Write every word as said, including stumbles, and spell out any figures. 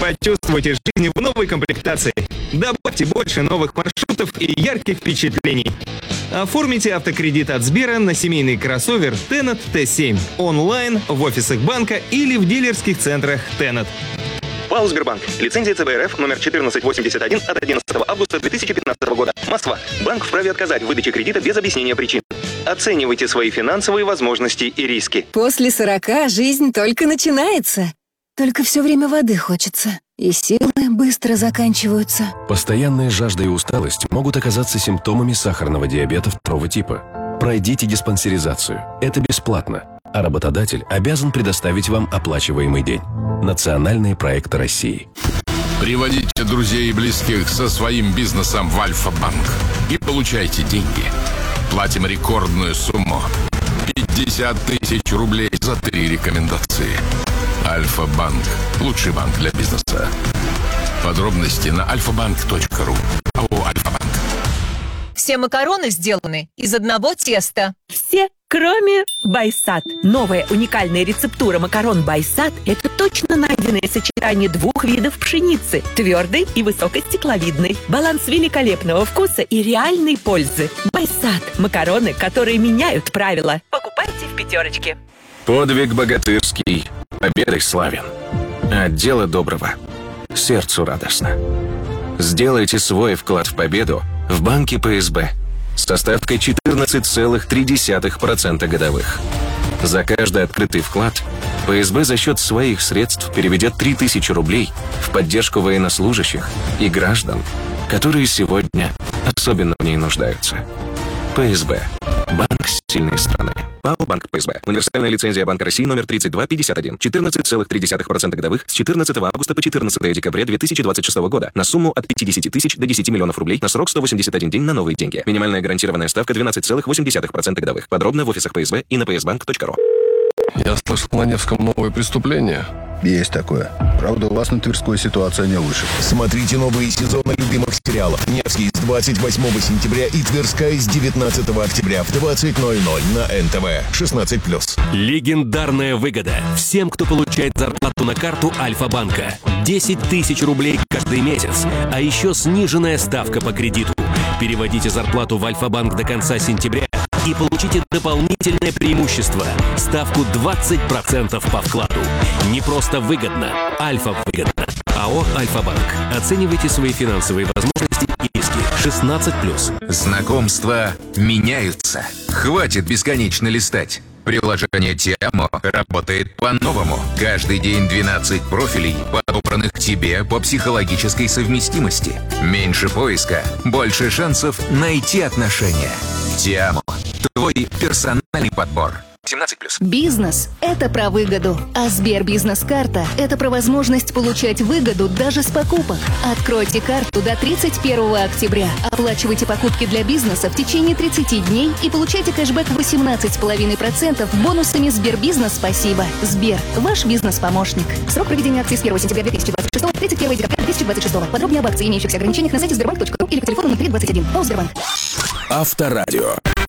Почувствуйте жизнь в новой комплектации. Добавьте больше новых маршрутов и ярких впечатлений. Оформите автокредит от Сбера на семейный кроссовер Tennet Т семь онлайн, в офисах банка или в дилерских центрах Tennet. ПАО «Сбербанк». Лицензия Ц Б Р Ф номер четырнадцать восемьдесят один от одиннадцатого августа две тысячи пятнадцатого года. Москва. Банк вправе отказать в выдаче кредита без объяснения причин. Оценивайте свои финансовые возможности и риски. После сорока жизнь только начинается. Только все время воды хочется. И силы быстро заканчиваются. Постоянная жажда и усталость могут оказаться симптомами сахарного диабета второго типа. Пройдите диспансеризацию. Это бесплатно. А работодатель обязан предоставить вам оплачиваемый день. Национальные проекты России. Приводите друзей и близких со своим бизнесом в Альфа-банк и получайте деньги. Платим рекордную сумму. пятьдесят тысяч рублей за три рекомендации. Альфа-банк. Лучший банк для бизнеса. Подробности на альфа-банк точка ру. АО «Альфа-банк». Все макароны сделаны из одного теста. Все, кроме Байсад. Новая уникальная рецептура макарон Байсад – это точно найденное сочетание двух видов пшеницы – твердой и высокостекловидной. Баланс великолепного вкуса и реальной пользы. Байсад – макароны, которые меняют правила. Покупайте в пятерочке. Подвиг богатырский, победой славен. От дела доброго сердцу радостно. Сделайте свой вклад в победу в банке П С Б со ставкой четырнадцать целых три десятых процента годовых. За каждый открытый вклад П С Б за счет своих средств переведет три тысячи рублей в поддержку военнослужащих и граждан, которые сегодня особенно в ней нуждаются. П С Б. Банк сильной страны. ПАО «Банк П С Б». Универсальная лицензия Банка России номер тридцать два пятьдесят один. четырнадцать целых три десятых процента годовых с четырнадцатого августа по четырнадцатое декабря две тысячи двадцать шестого года на сумму от пятьдесят тысяч до десяти миллионов рублей на срок сто восемьдесят один день на новые деньги. Минимальная гарантированная ставка двенадцать целых восемь десятых процента годовых. Подробно в офисах П С Б и на пэ эс банк точка ру. Я слышал, на Невском новое преступление. Есть такое. Правда, у вас на Тверской ситуация не лучше. Смотрите новые сезоны любимых сериалов. Невский с двадцать восьмого сентября и Тверская с девятнадцатого октября в двадцать ноль ноль на Эн Тэ Вэ шестнадцать плюс. Легендарная выгода всем, кто получает зарплату на карту Альфа-банка. десять тысяч рублей каждый месяц, а еще сниженная ставка по кредиту. Переводите зарплату в Альфа-банк до конца сентября и получите дополнительное преимущество – ставку двадцать процентов по вкладу. Не просто выгодно, альфа-выгодно. АО «Альфа-банк». Оценивайте свои финансовые возможности и риски. шестнадцать плюс. Знакомства меняются. Хватит бесконечно листать. Приложение Тиамо работает по-новому. Каждый день двенадцать профилей, подобранных тебе по психологической совместимости. Меньше поиска, больше шансов найти отношения. Тиамо. Твой персональный подбор. семнадцать плюс. Бизнес – это про выгоду, а Сбер Бизнес-карта – это про возможность получать выгоду даже с покупок. Откройте карту до тридцать первого октября, оплачивайте покупки для бизнеса в течение тридцати дней и получайте кэшбэк восемнадцать целых пять десятых процента бонусами Сбербизнес «Спасибо». Сбер – ваш бизнес-помощник. Срок проведения акции с первого сентября две тысячи двадцать шестого по тридцать первого декабря две тысячи двадцать шестого. Подробнее об акции и имеющихся ограничениях на сайте сбербанк точка ру или по телефону ноль три двадцать один. ПАО «Сбербанк». Авторадио.